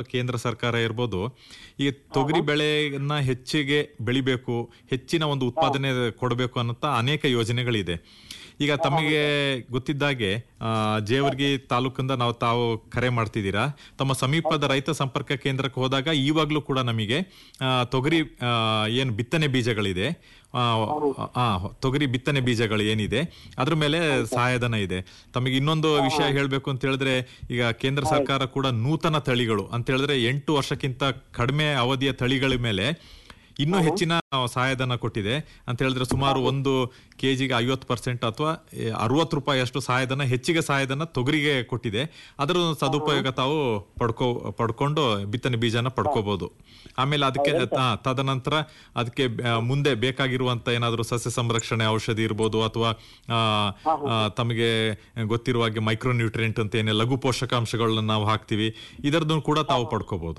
ಕೇಂದ್ರ ಸರ್ಕಾರ ಇರ್ಬೋದು, ಈ ತೊಗರಿ ಬೆಳೆಯನ್ನ ಹೆಚ್ಚಿಗೆ ಬೆಳಿಬೇಕು, ಹೆಚ್ಚಿನ ಒಂದು ಉತ್ಪಾದನೆ ಕೊಡಬೇಕು ಅನ್ನೋ ಅನೇಕ ಯೋಜನೆಗಳಿದೆ. ಈಗ ತಮಗೆ ಗೊತ್ತಿದ್ದಾಗೆ ಜೇವರ್ಗಿ ತಾಲೂಕಿಂದ ತಾವು ಕರೆ ಮಾಡ್ತಿದ್ದೀರಾ. ತಮ್ಮ ಸಮೀಪದ ರೈತ ಸಂಪರ್ಕ ಕೇಂದ್ರಕ್ಕೆ ಹೋದಾಗ ಈವಾಗ್ಲೂ ಕೂಡ ನಮಗೆ ತೊಗರಿ ಏನು ಬಿತ್ತನೆ ಬೀಜಗಳಿದೆ, ತೊಗರಿ ಬಿತ್ತನೆ ಬೀಜಗಳು ಏನಿದೆ ಅದ್ರ ಮೇಲೆ ಸಹಾಯಧನ ಇದೆ. ತಮಗೆ ಇನ್ನೊಂದು ವಿಷಯ ಹೇಳ್ಬೇಕು ಅಂತ ಹೇಳಿದ್ರೆ, ಈಗ ಕೇಂದ್ರ ಸರ್ಕಾರ ಕೂಡ ನೂತನ ತಳಿಗಳು ಅಂತ ಹೇಳಿದ್ರೆ 8 ವರ್ಷಕ್ಕಿಂತ ಕಡಿಮೆ ಅವಧಿಯ ತಳಿಗಳ ಮೇಲೆ ಇನ್ನೂ ಹೆಚ್ಚಿನ ಸಹಾಯಧನ ಕೊಟ್ಟಿದೆ ಅಂತ ಹೇಳಿದ್ರೆ, ಸುಮಾರು 1 kgಗೆ 50% ಅಥವಾ 60 ರೂಪಾಯಿ ಅಷ್ಟು ಸಹಾಯಧನ, ಹೆಚ್ಚಿಗೆ ಸಹಾಯಧನ ತೊಗರಿಗೆ ಕೊಟ್ಟಿದೆ. ಅದರ ಸದುಪಯೋಗ ತಾವು ಪಡ್ಕೊಂಡು ಬಿತ್ತನೆ ಬೀಜನ ಪಡ್ಕೋಬಹುದು. ಆಮೇಲೆ ಅದಕ್ಕೆ ತದನಂತರ ಅದಕ್ಕೆ ಮುಂದೆ ಬೇಕಾಗಿರುವಂತ ಏನಾದ್ರು ಸಸ್ಯ ಸಂರಕ್ಷಣೆ ಔಷಧಿ ಇರ್ಬೋದು, ಅಥವಾ ತಮಗೆ ಗೊತ್ತಿರುವ ಹಾಗೆ ಮೈಕ್ರೋ ನ್ಯೂಟ್ರಿಯೆಂಟ್ ಅಂತ ಏನೇ ಲಘು ಪೋಷಕಾಂಶಗಳನ್ನ ನಾವು ಹಾಕ್ತಿವಿ, ಇದರದ್ದು ಕೂಡ ತಾವು ಪಡ್ಕೋಬಹುದು.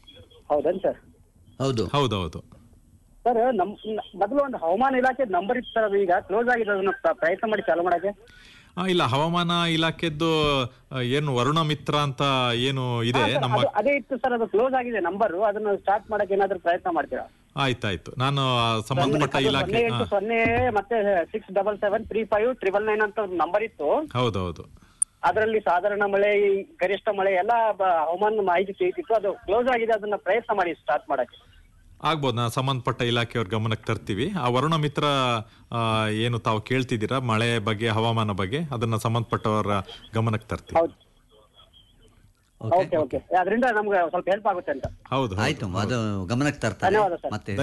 ಹೌದೌದು ಸರ್. ಮೊದಲು ಒಂದು ಹವಾಮಾನ ಇಲಾಖೆ ನಂಬರ್ ಇತ್ತು ಸರ್, ಅದು ಈಗ ಕ್ಲೋಸ್ ಆಗಿದೆ. ಅದನ್ನ ಪ್ರಯತ್ನ ಮಾಡಿ ಚಾಲು ಮಾಡಕ್ಕೆ. ಇಲ್ಲ, ಹವಾಮಾನ ಇಲಾಖೆದ್ದು ಏನು ವರುಣ ಮಿತ್ರ ಅಂತ ಏನು ಇದೆ ನಮ್ಮ, ಅದೇ ಇತ್ತು ಸರ್, ಅದು ಕ್ಲೋಸ್ ಆಗಿದೆ ನಂಬರ್. ಅದನ್ನ ಸ್ಟಾರ್ಟ್ ಮಾಡಕ್ಕೆ ಏನಾದ್ರು ಪ್ರಯತ್ನ ಮಾಡ್ತೀರಾ? ಆಯ್ತಾಯ್ತು, ನಾನು ಸಂಬಂಧಪಟ್ಟ ಇಲಾಖೆ 080 ಮತ್ತೆ 67735999 ಅಂತ ನಂಬರ್ ಇತ್ತು. ಹೌದೌದು, ಅದರಲ್ಲಿ ಸಾಧಾರಣ ಮಳೆ, ಗರಿಷ್ಠ ಮಳೆ ಎಲ್ಲ ಹವಾಮಾನ ಮಾಹಿತಿ ಸಿಗ್ತಿತ್ತು. ಅದು ಕ್ಲೋಸ್ ಆಗಿದೆ, ಅದನ್ನ ಪ್ರಯತ್ನ ಮಾಡಿ ಸ್ಟಾರ್ಟ್ ಮಾಡಕ್ಕೆ. ಆಗ್ಬೋದು, ನಾವು ಸಂಬಂಧಪಟ್ಟ ಇಲಾಖೆಯವ್ರ ಗಮನಕ್ಕೆ ತರ್ತೀವಿ. ಆ ವರುಣ ಮಿತ್ರ ಏನು ತಾವು ಕೇಳ್ತಿದ್ದೀರಾ ಮಳೆ ಬಗ್ಗೆ, ಹವಾಮಾನ ಬಗ್ಗೆ, ಅದನ್ನ ಸಂಬಂಧಪಟ್ಟವರ ಗಮನಕ್ಕೆ ತರ್ತೀವಿ. ಅದರಿಂದ ನಮ್ಗೆ ಸ್ವಲ್ಪ ಹೆಲ್ಪ್ ಆಗುತ್ತೆ ಅಂತ. ಹೌದು, ಆಯ್ತು, ಅದು ಗಮನಕ್ಕೆ ತರ್ತಾರೆ. ಮತ್ತೆ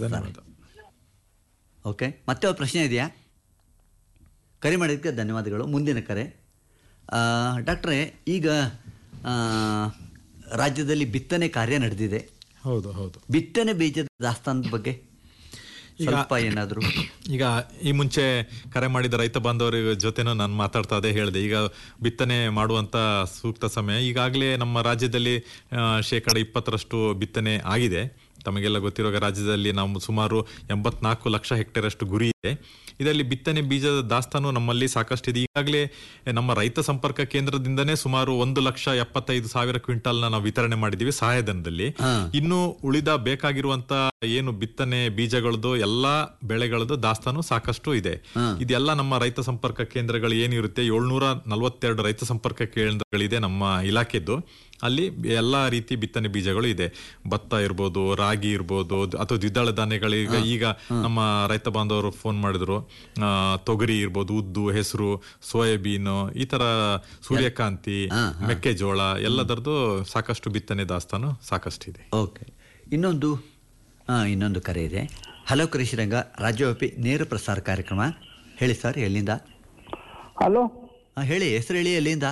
ಓಕೆ, ಮತ್ತೆ ಒಂದು ಪ್ರಶ್ನೆ ಇದೆಯಾ? ಕರೆ ಮಾಡಿದ್ದಕ್ಕೆ ಧನ್ಯವಾದಗಳು. ಮುಂದಿನ ಕರೆ. ಡಾಕ್ಟ್ರೇ, ಈಗ ರಾಜ್ಯದಲ್ಲಿ ಬಿತ್ತನೆ ಕಾರ್ಯ ನಡೆದಿದೆ. ಹೌದು ಹೌದು. ಬಿತ್ತನೆ ಬೀಜದ ದಾಸ್ತಾನದ ಬಗ್ಗೆ ಸ್ವಲ್ಪ ಏನಾದ್ರು? ಈಗ ಈ ಮುಂಚೆ ಕರೆ ಮಾಡಿದ ರೈತ ಬಾಂಧವರ ಜೊತೆನೂ ನಾನು ಮಾತಾಡ್ತಾ ಅದೇ ಹೇಳಿದೆ. ಈಗ ಬಿತ್ತನೆ ಮಾಡುವಂತ ಸೂಕ್ತ ಸಮಯ. ಈಗಾಗಲೇ ನಮ್ಮ ರಾಜ್ಯದಲ್ಲಿ 20% ಬಿತ್ತನೆ ಆಗಿದೆ. ತಮಗೆಲ್ಲ ಗೊತ್ತಿರೋ ರಾಜ್ಯದಲ್ಲಿ ನಾವು ಸುಮಾರು 84 ಲಕ್ಷ ಹೆಕ್ಟೇರ್ ಅಷ್ಟು ಗುರಿ ಇದೆ. ಇದರಲ್ಲಿ ಬಿತ್ತನೆ ಬೀಜದ ದಾಸ್ತಾನು ನಮ್ಮಲ್ಲಿ ಸಾಕಷ್ಟಿದೆ. ಈಗಾಗಲೇ ನಮ್ಮ ರೈತ ಸಂಪರ್ಕ ಕೇಂದ್ರದಿಂದನೇ ಸುಮಾರು 1,75,000 ಕ್ವಿಂಟಾಲ್ನ ನಾವು ವಿತರಣೆ ಮಾಡಿದೀವಿ ಸಹಾಯಧನದಲ್ಲಿ. ಇನ್ನು ಉಳಿದ ಬೇಕಾಗಿರುವಂತ ಏನು ಬಿತ್ತನೆ ಬೀಜಗಳದ್ದು ಎಲ್ಲಾ ಬೆಳೆಗಳದ್ದು ದಾಸ್ತಾನು ಸಾಕಷ್ಟು ಇದೆ. ಇದೆಲ್ಲ ನಮ್ಮ ರೈತ ಸಂಪರ್ಕ ಕೇಂದ್ರಗಳು ಏನಿರುತ್ತೆ, 742 ರೈತ ಸಂಪರ್ಕ ಕೇಂದ್ರಗಳಿದೆ ನಮ್ಮ ಇಲಾಖೆದ್ದು. ಅಲ್ಲಿ ಎಲ್ಲಾ ರೀತಿ ಬಿತ್ತನೆ ಬೀಜಗಳು ಇದೆ. ಭತ್ತ ಇರ್ಬೋದು, ರಾಗಿ ಇರ್ಬೋದು, ಅಥವಾ ದ್ವಿದಳ ಧಾನ್ಯಗಳಿಗೆ ಈಗ ನಮ್ಮ ರೈತ ಬಾಂಧವರು ಫೋನ್ ಮಾಡಿದ್ರು, ತೊಗರಿ ಇರ್ಬೋದು, ಉದ್ದು, ಹೆಸರು, ಸೋಯಾಬೀನ್, ಈ ತರ ಸೂರ್ಯಕಾಂತಿ, ಮೆಕ್ಕೆಜೋಳ ಎಲ್ಲದರದ್ದು ಸಾಕಷ್ಟು ಬಿತ್ತನೆ ದಾಸ್ತಾನು ಸಾಕಷ್ಟಿದೆ. ಓಕೆ, ಇನ್ನೊಂದು ಕರೆ ಇದೆ. ಹಲೋ ಕೃಷಿರಂಗ ರಾಜ್ಯವ್ಯಾಪಿ ನೇರ ಪ್ರಸಾರ ಕಾರ್ಯಕ್ರಮ. ಹೇಳಿ ಸರ್, ಎಲ್ಲಿಂದ? ಹಲೋ, ಹೇಳಿ, ಹೆಸರು ಹೇಳಿ, ಎಲ್ಲಿಂದ?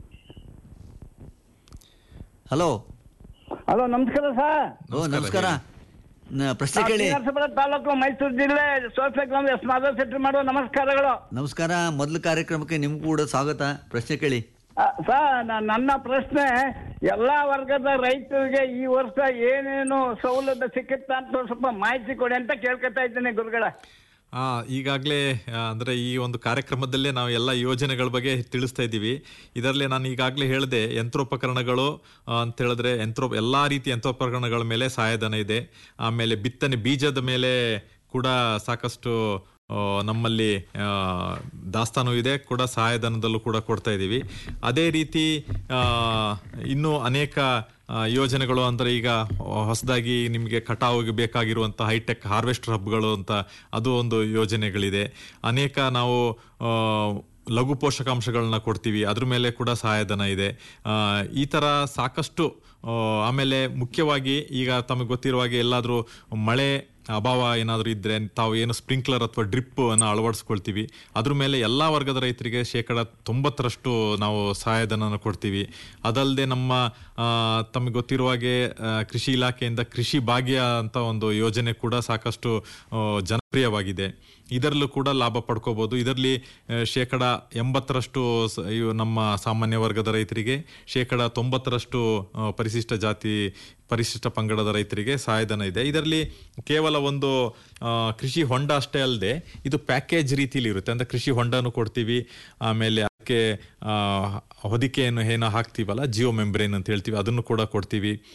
ಹಲೋ ಹಲೋ, ನಮಸ್ಕಾರ ಸರ್. ನಮಸ್ಕಾರ. ಪ್ರಶ್ನೆ ಕೇಳಿ. ತಾಲೂಕು, ಮೈಸೂರು ಜಿಲ್ಲೆ, ಸೋಫೆ ಗ್ರಾಮ, ಎಸ್ ಮಾಧವ್ ಶೆಟ್ಟಿ ಮಾಡುವ ನಮಸ್ಕಾರಗಳು. ನಮಸ್ಕಾರ. ಮೊದಲ ಕಾರ್ಯಕ್ರಮಕ್ಕೆ ನಿಮ್ಗೂ ಕೂಡ ಸ್ವಾಗತ. ಪ್ರಶ್ನೆ ಕೇಳಿ ಸರ್. ನನ್ನ ಪ್ರಶ್ನೆ, ಎಲ್ಲಾ ವರ್ಗದ ರೈತರಿಗೆ ಈ ವರ್ಷ ಏನೇನು ಸೌಲಭ್ಯ ಸಿಕ್ಕುತ್ತ ಅಂತ ಸ್ವಲ್ಪ ಮಾಹಿತಿ ಕೊಡಿ ಅಂತ ಕೇಳ್ಕೊತಾ ಇದ್ದೀನಿ ಗುರುಗಳ. ಈಗಾಗಲೇ ಅಂದ್ರೆ ಈ ಒಂದು ಕಾರ್ಯಕ್ರಮದಲ್ಲೇ ನಾವು ಎಲ್ಲ ಯೋಜನೆಗಳ ಬಗ್ಗೆ ತಿಳಿಸ್ತಾ ಇದ್ದೀವಿ. ಇದರಲ್ಲಿ ನಾನು ಈಗಾಗಲೇ ಹೇಳಿದೆ, ಯಂತ್ರೋಪಕರಣಗಳು ಅಂತ ಹೇಳಿದ್ರೆ ಎಲ್ಲಾ ರೀತಿಯ ಯಂತ್ರೋಪಕರಣಗಳ ಮೇಲೆ ಸಹಾಯಧನ ಇದೆ. ಆಮೇಲೆ ಬಿತ್ತನೆ ಬೀಜದ ಮೇಲೆ ಕೂಡ ಸಾಕಷ್ಟು ನಮ್ಮಲ್ಲಿ ದಾಸ್ತಾನು ಇದೆ, ಕೂಡ ಸಹಾಯಧನದಲ್ಲೂ ಕೂಡ ಕೊಡ್ತಾ ಇದ್ದೀವಿ. ಅದೇ ರೀತಿ ಇನ್ನೂ ಅನೇಕ ಯೋಜನೆಗಳು ಅಂದ್ರೆ, ಈಗ ಹೊಸದಾಗಿ ನಿಮಗೆ ಕಟಾವಿಗೆ ಬೇಕಾಗಿರುವಂಥ ಹೈಟೆಕ್ ಹಾರ್ವೆಸ್ಟರ್ ಹಬ್ಗಳು ಅಂತ ಅದು ಒಂದು ಯೋಜನೆಗಳಿದೆ. ಅನೇಕ ನಾವು ಲಘು ಪೋಷಕಾಂಶಗಳನ್ನ ಕೊಡ್ತೀವಿ, ಅದ್ರ ಮೇಲೆ ಕೂಡ ಸಹಾಯಧನ ಇದೆ. ಈ ಥರ ಸಾಕಷ್ಟು. ಆಮೇಲೆ ಮುಖ್ಯವಾಗಿ ಈಗ ತಮಗೆ ಗೊತ್ತಿರುವ ಹಾಗೆ ಎಲ್ಲಾದರೂ ಮಳೆ ಅಭಾವ ಏನಾದರೂ ಇದ್ರೆ ತಾವು ಏನು ಸ್ಪ್ರಿಂಕ್ಲರ್ ಅಥವಾ ಡ್ರಿಪ್ ಅನ್ನು ಅಳವಡಿಸ್ಕೊಳ್ತೀವಿ. ಅದ್ರ ಮೇಲೆ ಎಲ್ಲ ವರ್ಗದ ರೈತರಿಗೆ 90% ನಾವು ಸಹಾಯಧನ ಕೊಡ್ತೀವಿ. ಅದಲ್ಲದೆ ನಮ್ಮ ತಮಗೆ ಗೊತ್ತಿರುವ ಹಾಗೆ ಕೃಷಿ ಇಲಾಖೆಯಿಂದ ಕೃಷಿ ಭಾಗ್ಯ ಅಂತ ಒಂದು ಯೋಜನೆ ಕೂಡ ಸಾಕಷ್ಟು ಜನಪ್ರಿಯವಾಗಿದೆ. ಇದರಲ್ಲೂ ಕೂಡ ಲಾಭ ಪಡ್ಕೋಬಹುದು. ಇದರಲ್ಲಿ 80% ನಮ್ಮ ಸಾಮಾನ್ಯ ವರ್ಗದ ರೈತರಿಗೆ, 90% ಪರಿಶಿಷ್ಟ ಜಾತಿ, ಪರಿಶಿಷ್ಟ ಪಂಗಡದ ರೈತರಿಗೆ ಸಹಾಯಧನ ಇದೆ. ಇದರಲ್ಲಿ ಕೇವಲ ಒಂದು ಕೃಷಿ ಹೊಂಡ ಅಷ್ಟೇ ಅಲ್ಲದೆ ಇದು ಪ್ಯಾಕೇಜ್ ರೀತಿಲಿ ಇರುತ್ತೆ. ಅಂದ್ರೆ ಕೃಷಿ ಹೊಂಡನು ಕೊಡ್ತೀವಿ, ಆಮೇಲೆ ಅದಕ್ಕೆ ಹೊದಿಕೆಯನ್ನು ಏನೋ ಹಾಕ್ತೀವಲ್ಲ, ಜಿಯೋ ಮೆಂಬ್ರೇನ್ ಅಂತ ಹೇಳ್ತೀವಿ, ಅದನ್ನು ಕೂಡ ಕೊಡ್ತೀವಿ.